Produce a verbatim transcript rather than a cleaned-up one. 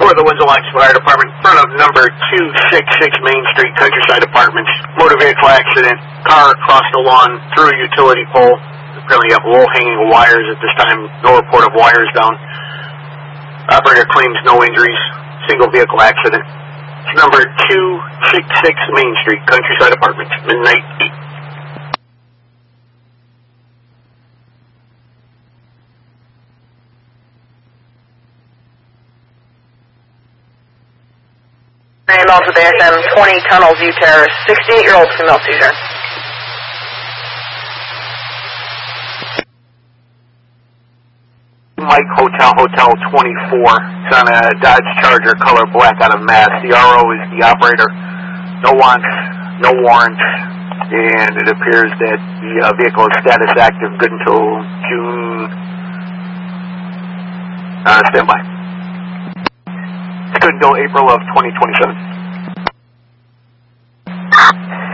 For the Windsor Locks Fire Department, in front of number two sixty-six Main Street, Countryside Apartments, motor vehicle accident, car crossed the lawn through a utility pole. Apparently you have low-hanging wires at this time, no report of wires down. Operator claims no injuries, single vehicle accident. It's number two sixty-six Main Street, Countryside Apartments, midnight eight. Ambulance with A S M twenty Tunnel View Terrace, sixty-eight-year-old female seizure. Mike Hotel, Hotel twenty-four. It's on a Dodge Charger, color black out of Mass. The R O is the operator. No wants, no warrants, and it appears that the uh, vehicle is status active, good until June. Uh, stand by. It's good until April of twenty twenty-seven.